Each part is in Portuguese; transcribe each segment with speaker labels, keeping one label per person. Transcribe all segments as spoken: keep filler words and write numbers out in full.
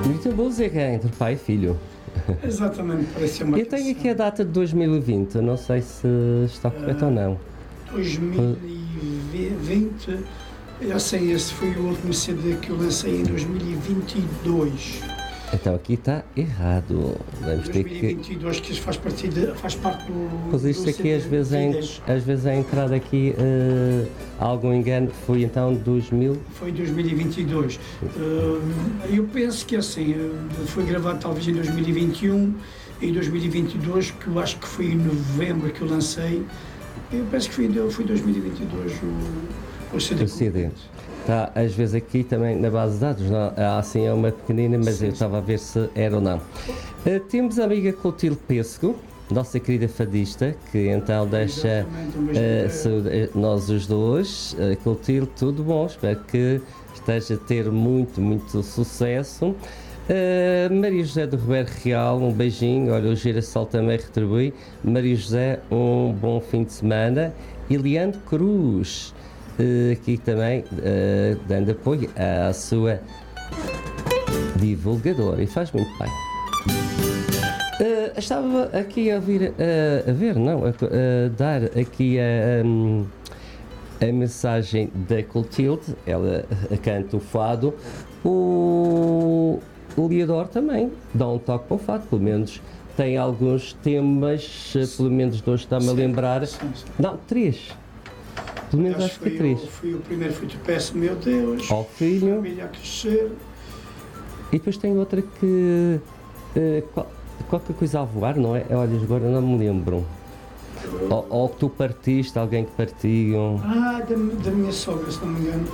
Speaker 1: Muita música entre pai e filho.
Speaker 2: Exatamente, parece uma
Speaker 1: Eu tenho aqui a data de dois mil e vinte, não sei se está correto uh, ou não.
Speaker 2: dois mil e vinte, eu sei, esse foi o último C D que eu lancei em dois mil e vinte e dois.
Speaker 1: Então aqui está errado. Vamos ter
Speaker 2: dois mil e vinte e dois, que... que faz parte, de, faz parte do.
Speaker 1: Pois isto
Speaker 2: do
Speaker 1: aqui às vezes, é, às vezes é entrado aqui uh, algum engano. Foi então dois mil?
Speaker 2: Foi dois mil e vinte e dois. Uh, eu penso que assim, foi gravado talvez em dois mil e vinte e um, em dois mil e vinte e dois, que eu acho que foi em novembro que eu lancei. Eu penso que foi, foi dois mil e vinte e dois o, o C D.
Speaker 1: O C D. Está às vezes aqui também na base de dados, não? Assim é uma pequenina, mas sim, eu estava a ver se era ou não. Uh, temos a amiga Clotilde Pêssego, nossa querida fadista, que então deixa uh, se, uh, nós os dois. Uh, Clotilde, tudo bom, espero que esteja a ter muito, muito sucesso. Uh, Maria José do Roberto Real, um beijinho, olha, o Girassol também retribui. Maria José, um bom fim de semana. E Leandro Cruz, Uh, aqui também uh, dando apoio à sua divulgadora, e faz muito bem. Uh, estava aqui a, vir, uh, a ver, não, a, a dar aqui a, um, a mensagem da Clotilde, ela canta o fado, o, o Leador também dá um toque para o fado, pelo menos tem alguns temas, pelo menos dois está-me a lembrar, não, três. Pelo menos acho, acho que três.
Speaker 2: Eu, fui o primeiro, fui te peço, meu Deus,
Speaker 1: ó filho,
Speaker 2: família a crescer.
Speaker 1: E depois tem outra que uh, qual, qualquer coisa a voar, não é? Olha, agora não me lembro. Ou, ou que tu partiste, alguém que partiu.
Speaker 2: Ah, da, da minha sogra, se não me engano.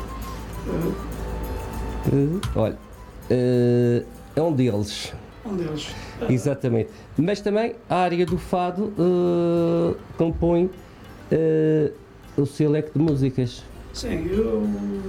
Speaker 2: Uh,
Speaker 1: uh, olha, uh, é um deles.
Speaker 2: Um deles.
Speaker 1: Exatamente. Mas também a área do fado uh, compõe uh, o seu leque de músicas.
Speaker 2: Sim, eu,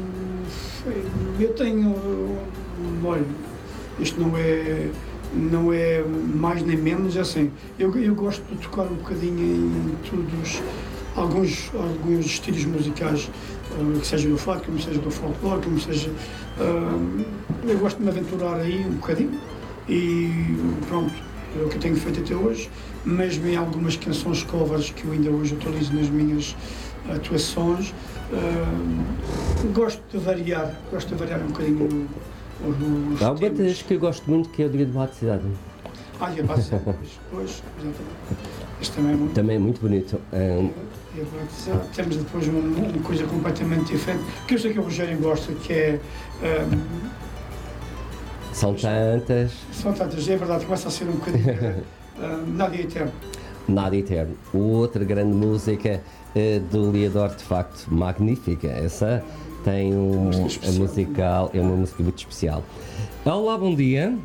Speaker 2: eu tenho, olha, isto não é, não é mais nem menos, é assim, eu, eu gosto de tocar um bocadinho em todos, alguns, alguns estilos musicais, uh, que seja do fado, como seja do folclore, como seja, uh, eu gosto de me aventurar aí um bocadinho e pronto, é o que eu tenho feito até hoje, mesmo em algumas canções covers que eu ainda hoje utilizo nas minhas atuações, uh, gosto de variar, gosto de variar um bocadinho os
Speaker 1: Há uma das que eu gosto muito, que é o Dia de Baticidade.
Speaker 2: Ah, e a Baticidade, pois, exatamente. Este também é muito,
Speaker 1: também é muito bonito. Um...
Speaker 2: E a Baticidade, temos depois uma, uma coisa completamente diferente, que eu sei que o Rogério gosta, que é... Um,
Speaker 1: são tantas...
Speaker 2: São tantas, é verdade, começa a ser um bocadinho... uh, Nada Eterno.
Speaker 1: Nada Eterno. Outra grande música uh, do Leador, de facto, magnífica. Essa tem um a musical, é uma música muito especial. Olá, bom dia.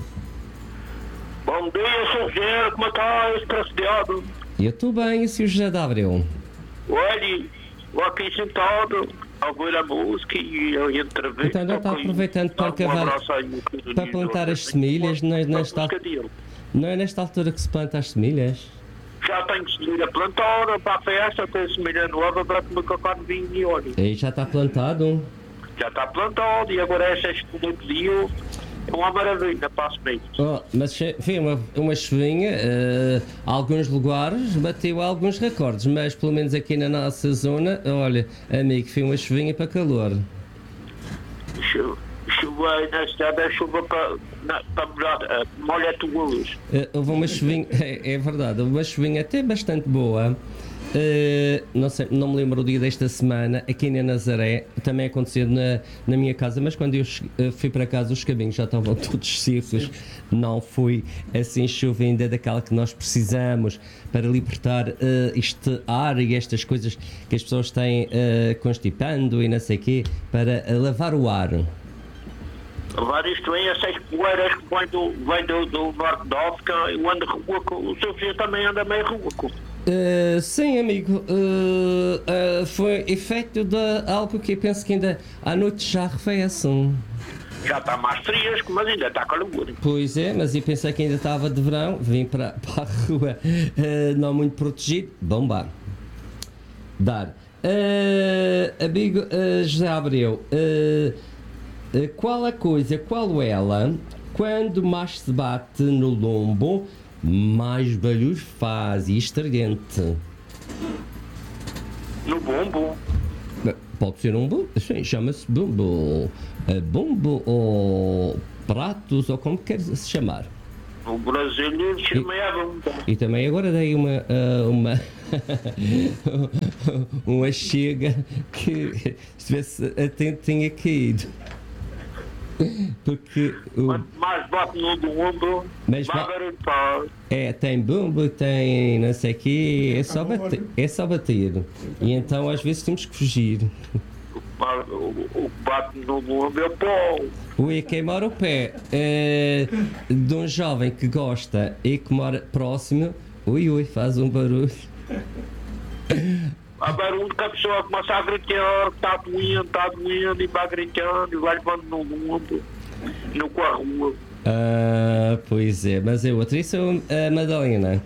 Speaker 3: Bom dia, senhor José, como está esse traçado?
Speaker 1: Eu estou bem, e o senhor José de Abreu?
Speaker 3: Olha, vou aqui sentado a ouvir a música e a entrevista.
Speaker 1: Então não está aproveitando para cavar, para plantar as semilhas, não é, nesta, não é nesta altura que se planta as semilhas?
Speaker 3: Já tenho semilha plantada para a festa, tenho semilha nova para comer cacau de vinho e óleo.
Speaker 1: E já está plantado?
Speaker 3: Já está plantado e agora essa escolha de dia é uma maravilha para a semilha.
Speaker 1: Oh, mas foi uma, uma chuvinha, uh, alguns lugares bateu alguns recordes, mas pelo menos aqui na nossa zona, olha, amigo, foi uma chuvinha para calor.
Speaker 3: Chuva, chuva na cidade é chuva para, para molhar, uh, molha tuas.
Speaker 1: Uh, houve uma chuvinha, é, é verdade, houve uma chuvinha até bastante boa. Uh, não sei, não me lembro o dia desta semana, aqui na Nazaré, também aconteceu na, na minha casa, mas quando eu uh, fui para casa os caminhos já estavam todos secos. Não foi assim chuva ainda daquela que nós precisamos para libertar uh, este ar e estas coisas que as pessoas têm uh, constipando e não sei o quê, para uh, lavar o ar.
Speaker 3: Lavar isto vem essas poeiras que vêm do, vem do, do norte da África, eu ando ruaco, o seu filho também anda meio ruaco.
Speaker 1: Uh, sim, amigo, uh, uh, foi efeito de algo que eu penso que ainda à noite já arrefece.
Speaker 3: Já está mais fresco, mas ainda está calor.
Speaker 1: Pois é, mas eu pensei que ainda estava de verão, vim para, para a rua uh, não muito protegido, bomba. Dar. Uh, amigo uh, José Abreu, uh, uh, qual a coisa, qual ela, quando mais se bate no lombo, mais barulho faz e estridente.
Speaker 3: No bumbo.
Speaker 1: Pode ser um bumbo, sim, chama-se bumbo. Uh, bumbo ou pratos, ou como quer se chamar.
Speaker 3: O brasileiro chama a bumbo.
Speaker 1: E também agora dei uma uh, uma uma chega que se estivesse atento tinha caído. Porque o,
Speaker 3: Quanto mais bate no bumbo,
Speaker 1: Mas
Speaker 3: mais
Speaker 1: ba-
Speaker 3: barulho faz.
Speaker 1: é, tem bumbo, tem não sei o quê, é só, bater, é só bater. E então às vezes temos que fugir.
Speaker 3: O, o, o que bate no bumbo é o pó.
Speaker 1: Ui, quem mora o pé é, de um jovem que gosta e que mora próximo, ui, ui, faz um barulho.
Speaker 3: Há barulho que a pessoa começa a gritar, está doendo, está doendo, e vai gritando, e vai levando no mundo, no com a rua.
Speaker 1: Ah, pois é, mas é outra, isso é a Madalena.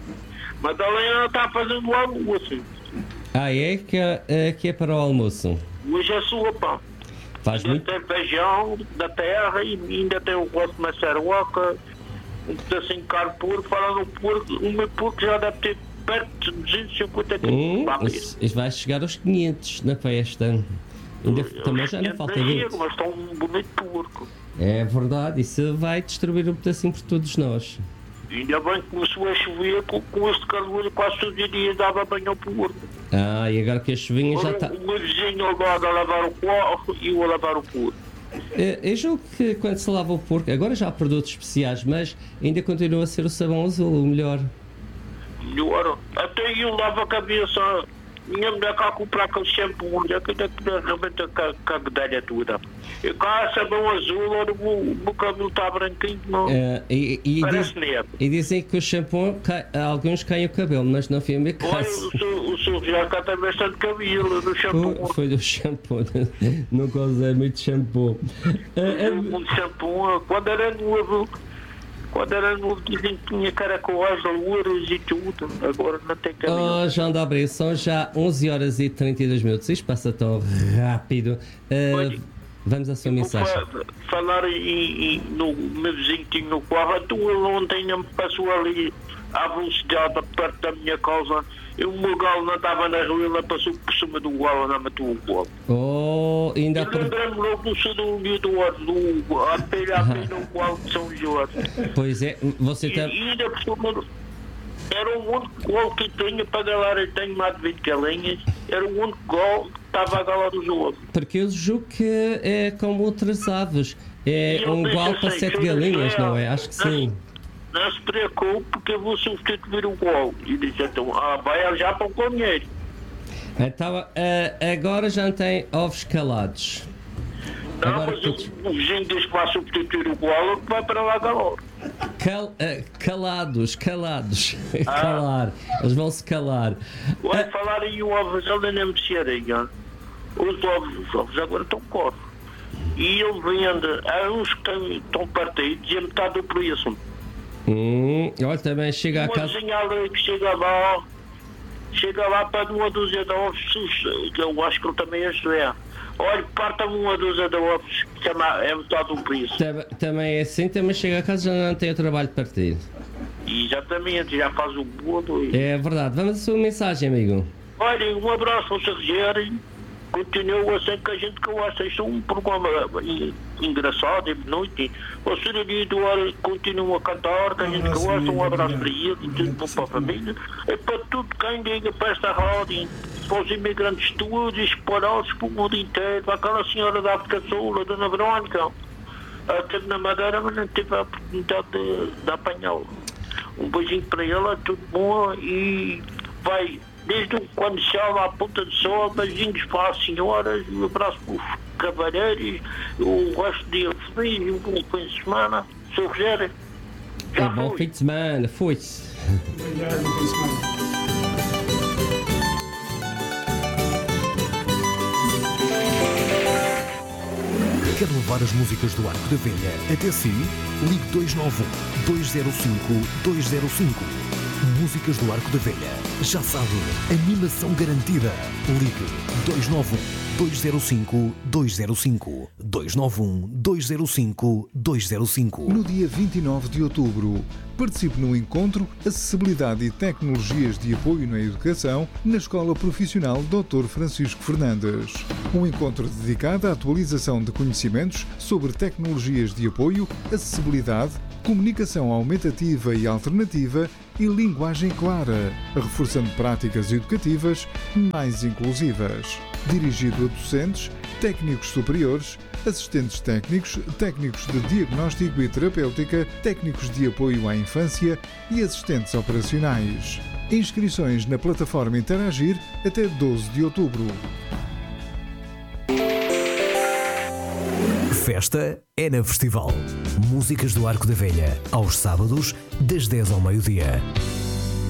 Speaker 3: Madalena está fazendo o almoço.
Speaker 1: Ah, é que, é que é para o almoço.
Speaker 3: Hoje é sopa.
Speaker 1: Faz
Speaker 3: Ainda
Speaker 1: muito.
Speaker 3: tem feijão da terra e ainda tem o gosto de maçaroca, um pedacinho de carne porco. Falando no porco, o meu porco já deve ter perto de duzentos e cinquenta
Speaker 1: Hum,
Speaker 3: quilos.
Speaker 1: isso, isso vai chegar aos quinhentos na festa. Ainda, também já não falta vinte.
Speaker 3: Mas está um bonito porco.
Speaker 1: É verdade, isso vai distribuir um pedacinho por todos nós.
Speaker 3: Ainda bem que começou a chover, com, com este calor quase todos os dias dava banho ao porco.
Speaker 1: Ah, e agora que a chuvinha já está.
Speaker 3: O meu vizinho agora a lavar o carro e eu a lavar o porco.
Speaker 1: Eu julgo que quando se lava o porco, agora já há produtos especiais, mas ainda continua a ser o sabão azul o melhor.
Speaker 3: Melhor. Até eu lavo a cabeça. Minha mulher cá comprar aquele shampoo, olha, que realmente a guedelha toda. E cá sabão azul, olha, o meu cabelo está branquinho, não.
Speaker 1: Ah, e, e,
Speaker 3: Parece
Speaker 1: diz-
Speaker 3: neve.
Speaker 1: e dizem que o shampoo, cai, alguns caem o cabelo, mas não foi a minha
Speaker 3: Olha,
Speaker 1: caso.
Speaker 3: o seu, o seu já cá tem bastante cabelo no shampoo.
Speaker 1: Foi, foi do shampoo, nunca usei muito shampoo. Ah,
Speaker 3: Um shampoo, quando era novo, quando era novo dizem que tinha caracóis, louros e tudo. Agora não tem
Speaker 1: ah,
Speaker 3: cabelo.
Speaker 1: oh, João de Abreu, são já onze horas e trinta e dois minutos. Isto passa tão rápido. Ah,
Speaker 3: Olha,
Speaker 1: vamos à sua
Speaker 3: Vou
Speaker 1: mensagem.
Speaker 3: fa- falar e, e no meu vizinho tinha no carro, então ele ontem me passou ali à velocidade perto da minha casa. E o meu galo não estava na rua, ele passou por cima do galo, não matou o galo.
Speaker 1: Oh, ainda
Speaker 3: Eu
Speaker 1: há pro-
Speaker 3: lembrei-me logo do Sadulho do Ordo, do Apelha Apelha, o galo de São Jorge.
Speaker 1: Pois é, você
Speaker 3: E,
Speaker 1: está.
Speaker 3: e ainda por cima, era o único gol que tinha para galar, eu tenho mais de vinte galinhas, era o único gol que estava a galar dos outros.
Speaker 1: Porque eu julgo que é como outras aves. É
Speaker 3: E eu
Speaker 1: um
Speaker 3: disse
Speaker 1: igual
Speaker 3: assim,
Speaker 1: para sete
Speaker 3: "Senhor
Speaker 1: galinhas,
Speaker 3: Israel,
Speaker 1: não é? Acho que sim.
Speaker 3: Não se preocupe porque eu vou substituir o gol." E disse então, ah, vai já para o companheiro.
Speaker 1: Então, ah, agora já não tem ovos calados.
Speaker 3: Não,
Speaker 1: Agora
Speaker 3: mas
Speaker 1: todos-
Speaker 3: o, o vizinho diz que vai substituir o gol, que vai para lá galar.
Speaker 1: Cal- ah, calados, calados.
Speaker 3: Ah.
Speaker 1: Calar. Eles vão se calar.
Speaker 3: Vai falar em ovos, ele nem me disseram. Os ovos, os ovos agora estão caros. E ele vende, há uns que têm- estão partidos e a metade do preço.
Speaker 1: Hum, olha, também chega a
Speaker 3: Uma
Speaker 1: casa.
Speaker 3: vizinha ali que chega lá, chega lá para uma dúzia de ovos, que eu acho que ele também é José. Olha, parta-me uma dúzia de ovos, que chama- é metade do preço.
Speaker 1: Tam- Também é assim, também chega a casa e já não tem o trabalho de partir.
Speaker 3: E exatamente, já faz o bolo. E...
Speaker 1: É verdade. Vamos à sua mensagem, amigo.
Speaker 3: Olha, um abraço para o Sr. Rogério. Continua assim que a gente gosta. Isto é um programa en- engraçado e bonito. O senhor Eduardo continua a cantar, que a gente
Speaker 2: abraço,
Speaker 3: gosta. Um
Speaker 2: amigo,
Speaker 3: abraço
Speaker 2: obrigado.
Speaker 3: para ele e tudo bom para a família. E para tudo quem liga para esta rádio, para os imigrantes todos espalhados para o mundo inteiro, para aquela senhora da África Sul, a Dona Verónica. Ela esteve na Madeira, mas não tive a oportunidade de, de apanhá-la. Um beijinho para ela, tudo bom e vai. Desde o quando chove à ponta do sol, beijinhos para as senhoras, um abraço para os cavalheiros, o resto do dia feliz, um bom fim de semana. Sou Rogério.
Speaker 1: É
Speaker 3: Já
Speaker 1: bom
Speaker 3: fui.
Speaker 1: fim de semana. Fui-se.
Speaker 2: Obrigado, bom fim de semana.
Speaker 4: Quer levar as músicas do Arco da Velha até si? Ligue dois nove um, dois zero cinco, dois zero cinco. Músicas do Arco da Velha. Já sabe, animação garantida. Ligue dois nove um, dois zero cinco, dois zero cinco. dois nove um, dois zero cinco, dois zero cinco.
Speaker 5: No dia vinte e nove de outubro, participe no encontro Acessibilidade e Tecnologias de Apoio na Educação na Escola Profissional doutor Francisco Fernandes. Um encontro dedicado à atualização de conhecimentos sobre tecnologias de apoio, acessibilidade, comunicação aumentativa e alternativa e linguagem clara, reforçando práticas educativas mais inclusivas. Dirigido a docentes, técnicos superiores, assistentes técnicos, técnicos de diagnóstico e terapêutica, técnicos de apoio à infância e assistentes operacionais. Inscrições na plataforma Interagir até doze de outubro.
Speaker 4: Festa é na Festival. Músicas do Arco da Velha, aos sábados, das dez ao meio-dia.